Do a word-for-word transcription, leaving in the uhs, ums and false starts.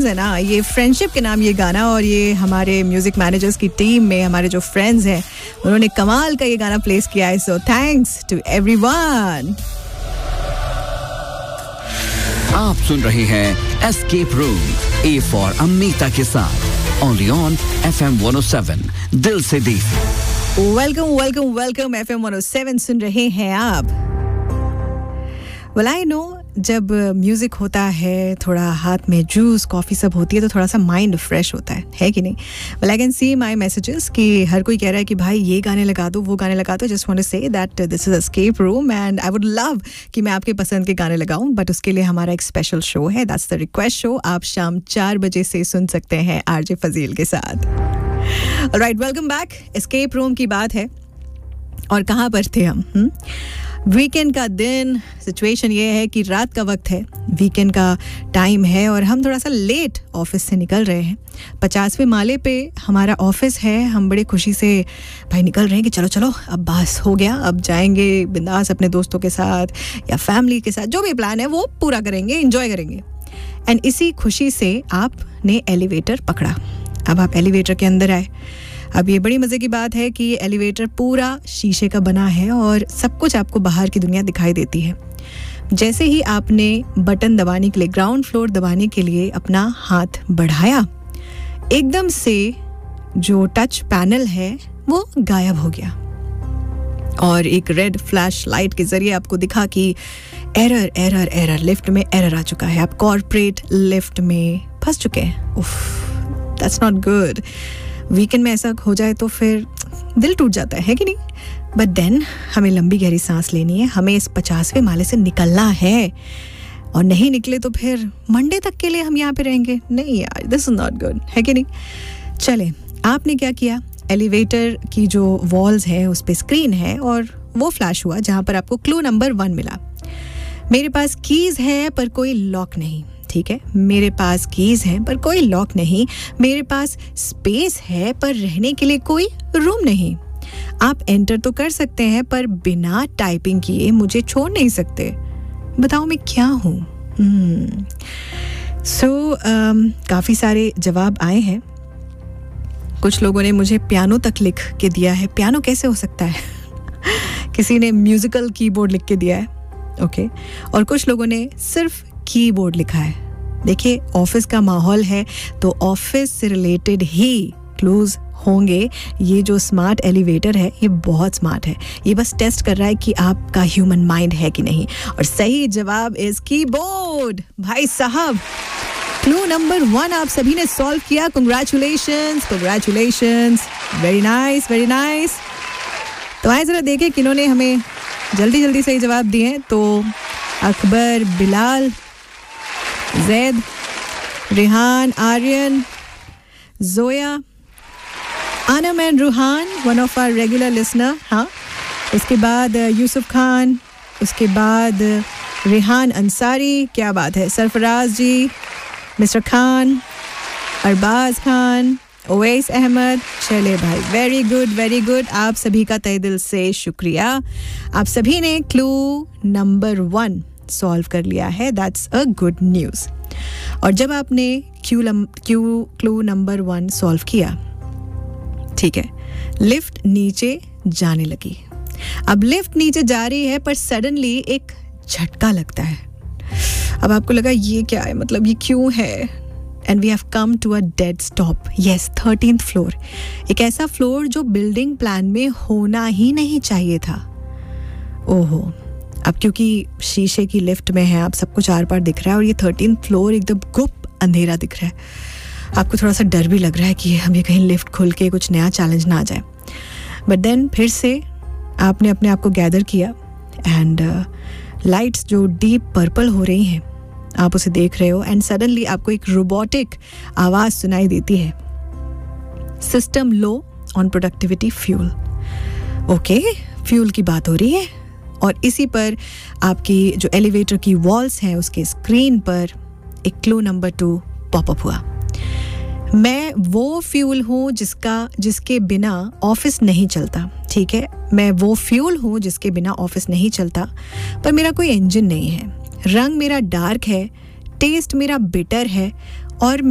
Songs है ना, ये फ्रेंडशिप के नाम ये गाना, और ये हमारे म्यूजिक मैनेजर्स की टीम में हमारे जो फ्रेंड्स हैं उन्होंने कमाल का ये गाना प्लेस किया है. So thanks to everyone. आप सुन रहे हैं escape room, A for Amita के साथ, only on FM one O seven, दिल से देसी. Welcome welcome welcome. FM one O seven सुन रहे हैं आप. वेल आई नो, जब म्यूजिक होता है, थोड़ा हाथ में जूस कॉफी सब होती है तो थोड़ा सा माइंड फ्रेश होता है, है कि नहीं? Well I can see my messages कि हर कोई कह रहा है कि भाई ये गाने लगा दो, वो गाने लगा दो. Just want to say that this is escape room and I would love कि मैं आपके पसंद के गाने लगाऊं, बट उसके लिए हमारा एक स्पेशल शो है. That's the request show. आप शाम चार बजे से सुन सकते हैं आरजे फजील के साथ. Alright, welcome back. Escape room की बात है और कहाँ पर थे हम? हुँ? वीकेंड का दिन. सिचुएशन ये है कि रात का वक्त है, वीकेंड का टाइम है और हम थोड़ा सा लेट ऑफिस से निकल रहे हैं. पचासवें माले पे हमारा ऑफिस है. हम बड़े खुशी से भाई निकल रहे हैं कि चलो चलो अब बस हो गया, अब जाएंगे बिंदास अपने दोस्तों के साथ या फैमिली के साथ, जो भी प्लान है वो पूरा करेंगे, एंजॉय करेंगे. एंड इसी खुशी से आपने एलिवेटर पकड़ा. अब आप एलिवेटर के अंदर आए. अब ये बड़ी मज़े की बात है कि ये एलिवेटर पूरा शीशे का बना है और सब कुछ आपको बाहर की दुनिया दिखाई देती है. जैसे ही आपने बटन दबाने के लिए, ग्राउंड फ्लोर दबाने के लिए अपना हाथ बढ़ाया, एकदम से जो टच पैनल है वो गायब हो गया और एक रेड फ्लैश लाइट के जरिए आपको दिखा कि एरर एरर एरर, लिफ्ट में एरर आ चुका है, आप कॉर्पोरेट लिफ्ट में फंस चुके हैं. उफ, दैट्स नॉट गुड. वीकेंड में ऐसा हो जाए तो फिर दिल टूट जाता है, है कि नहीं? बट देन हमें लंबी गहरी सांस लेनी है. हमें इस पचासवें माले से निकलना है और नहीं निकले तो फिर मंडे तक के लिए हम यहाँ पे रहेंगे. नहीं यार, दिस इज नॉट गुड, है कि नहीं? चले, आपने क्या किया? एलिवेटर की जो वॉल्स है उस पे स्क्रीन है और वो फ्लैश हुआ जहाँ पर आपको क्लू नंबर वन मिला. मेरे पास कीज है पर कोई लॉक नहीं. ठीक है, मेरे पास कीज हैं पर कोई लॉक नहीं. मेरे पास स्पेस है पर रहने के लिए कोई रूम नहीं. आप एंटर तो कर सकते हैं पर बिना टाइपिंग किए मुझे छोड़ नहीं सकते. बताओ मैं क्या हूँ? सो काफ़ी सारे जवाब आए हैं. कुछ लोगों ने मुझे पियानो तक लिख के दिया है. पियानो कैसे हो सकता है? किसी ने म्यूजिकल कीबोर्ड लिख के दिया है. Okay okay. और कुछ लोगों ने सिर्फ कीबोर्ड लिखा है. देखिए, ऑफिस का माहौल है तो ऑफिस से रिलेटेड ही क्लूज होंगे. ये जो स्मार्ट एलिवेटर है ये बहुत स्मार्ट है. ये बस टेस्ट कर रहा है कि आपका ह्यूमन माइंड है कि नहीं. और सही जवाब इज कीबोर्ड. भाई साहब, क्लू नंबर वन आप सभी ने सॉल्व किया. Congratulations, congratulations. Very nice, very nice. तो आइए जरा देखें किन्होंने हमें जल्दी जल्दी सही जवाब दिए हैं. तो Akbar, Bilal, Zaid, Rihan, Aryan, Zoya, आनम and Ruhaan, one of our regular listener. हाँ, उसके बाद यूसुफ खान, उसके बाद रिहान अंसारी, क्या बात है, सरफराज जी, मिस्टर खान, अरबाज खान, ओवैस अहमद. चले भाई, वेरी गुड, वेरी गुड. आप सभी का तहे दिल से शुक्रिया. आप सभी ने क्लू नंबर वन सॉल्व कर लिया है. That's a good news. और जब आपने Q Q clue number one solve किया, ठीक है, लिफ्ट नीचे जाने लगी. अब लिफ्ट नीचे जा रही है पर सडनली एक झटका लगता है. अब आपको लगा ये क्या है, मतलब ये क्यों है? And we have come to a dead stop. Yes, thirteenth floor. एक ऐसा फ्लोर जो बिल्डिंग प्लान में होना ही नहीं चाहिए था. ओहो, अब क्योंकि शीशे की लिफ्ट में है, आप सबको चार पार दिख रहा है और ये थर्टीन्थ फ्लोर एकदम गुप अंधेरा दिख रहा है. आपको थोड़ा सा डर भी लग रहा है कि हम ये कहीं लिफ्ट खुल के कुछ नया चैलेंज ना आ जाए. बट देन फिर से आपने अपने आप को गैदर किया एंड लाइट्स जो डीप पर्पल हो रही हैं, आप उसे देख रहे हो एंड सडनली आपको एक रोबोटिक आवाज सुनाई देती है. System low on productivity fuel. Okay, fuel की बात हो रही है और इसी पर आपकी जो एलिवेटर की वॉल्स हैं उसके स्क्रीन पर एक क्लू नंबर टू पॉपअप हुआ. मैं वो फ्यूल हूँ जिसका जिसके बिना ऑफिस नहीं चलता. ठीक है, मैं वो फ्यूल हूँ जिसके बिना ऑफिस नहीं चलता, पर मेरा कोई इंजन नहीं है. रंग मेरा डार्क है, टेस्ट मेरा बिटर है और